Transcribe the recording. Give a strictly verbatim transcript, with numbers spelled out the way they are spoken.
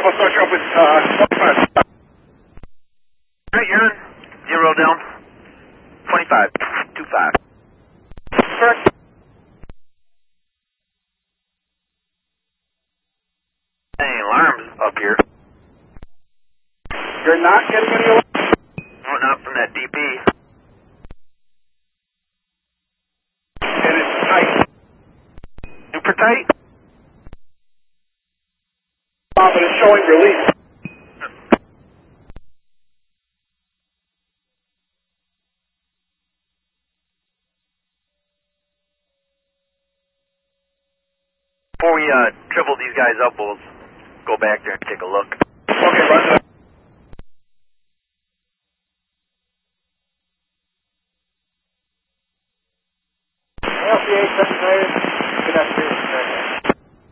Alpha, start you up with uh, twenty-five. Alright, you're zero down. twenty-five. two five. Correct. Any alarms up here? You're not getting any alarms? No, not from that D P. And it's tight. Super tight? Uh, but it's showing release. Before we uh, triple these guys up, we'll go back there and take a look. Okay, roger. L C A seven, good afternoon.